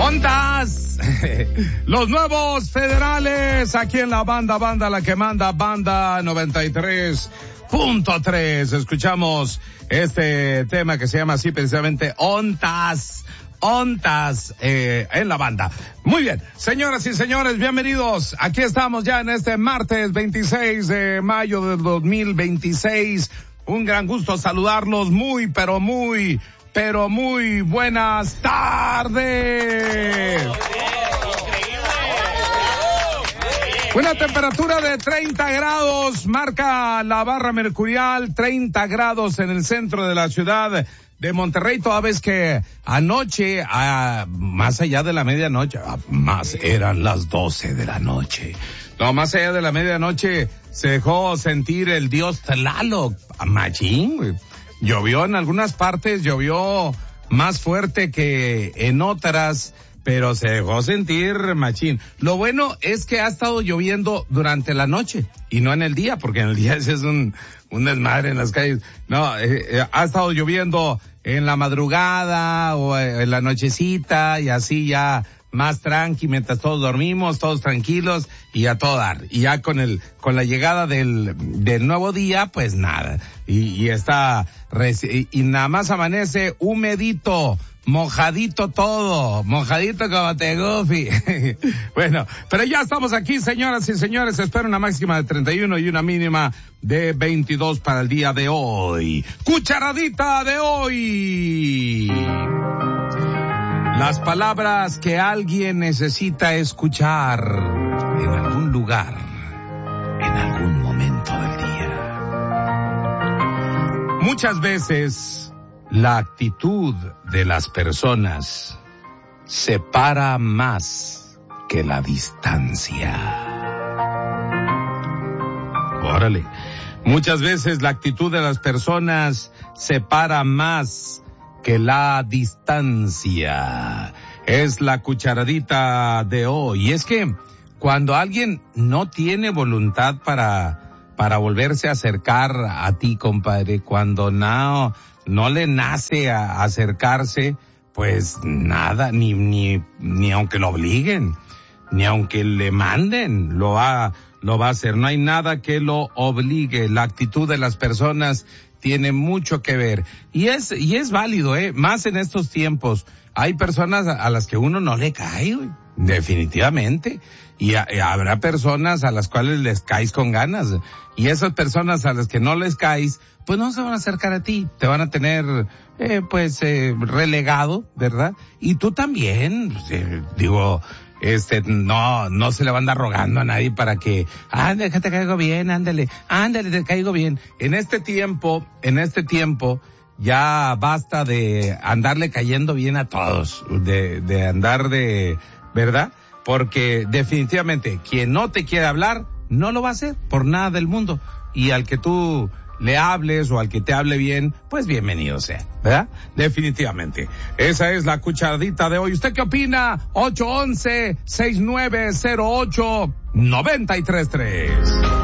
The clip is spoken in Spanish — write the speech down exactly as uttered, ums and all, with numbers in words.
¡Ontas! Los nuevos federales aquí en la banda, banda la que manda, banda noventa y tres punto tres. Escuchamos este tema que se llama así precisamente, Ontas. Ontas eh, en la banda. Muy bien, señoras y señores, bienvenidos. Aquí estamos ya en este martes veintiséis de mayo del dos mil veintiséis. Un gran gusto saludarlos. Muy, pero muy, pero muy buenas tardes. Una temperatura de treinta grados, marca la barra mercurial, treinta grados en el centro de la ciudad de Monterrey, toda vez que anoche, a, más allá de la medianoche, a, más eran las doce de la noche. No, más allá de la medianoche se dejó sentir el dios Tlaloc, machín, güey. Llovió en algunas partes, llovió más fuerte que en otras, pero se dejó sentir machín. Lo bueno es que ha estado lloviendo durante la noche y no en el día, porque en el día ese es un, un desmadre en las calles. No, eh, eh, ha estado lloviendo en la madrugada o en la nochecita y así ya más tranqui mientras todos dormimos, todos tranquilos y a todo dar. Y ya con el, con la llegada del, del nuevo día, pues nada. Y, y está, y, y nada más amanece humedito, mojadito todo, mojadito como te Goofy. Bueno, pero ya estamos aquí, señoras y señores. Espero una máxima de treinta y uno y una mínima de veintidós para el día de hoy. Cucharadita de hoy. Las palabras que alguien necesita escuchar en algún lugar, en algún momento del día. Muchas veces la actitud de las personas separa más que la distancia. Órale. Muchas veces la actitud de las personas separa más que la distancia. Es la cucharadita de hoy. Y es que cuando alguien no tiene voluntad para, para volverse a acercar a ti, compadre, cuando no, no le nace a acercarse, pues nada, ni, ni, ni aunque lo obliguen, ni aunque le manden, lo va, lo va a hacer. No hay nada que lo obligue. La actitud de las personas tiene mucho que ver. Y es, y es válido, eh, más en estos tiempos. Hay personas a, a las que uno no le cae, güey, definitivamente. Y, a, y habrá personas a las cuales les caes con ganas. Y esas personas a las que no les caes, pues no se van a acercar a ti. Te van a tener, eh, pues, eh, relegado, ¿verdad? Y tú también, eh, digo, Este, no, no se le va a andar rogando a nadie para que, ándale, que te caigo bien, ándale, ándale, te caigo bien. En este tiempo, en este tiempo, ya basta de andarle cayendo bien a todos, de, de andar de, ¿verdad? Porque definitivamente, quien no te quiere hablar, no lo va a hacer, por nada del mundo. Y al que tú le hables o al que te hable bien, pues bienvenido sea, ¿verdad? Definitivamente. Esa es la cucharadita de hoy. ¿Usted qué opina? ocho once, seis nueve cero ocho, nueve tres tres.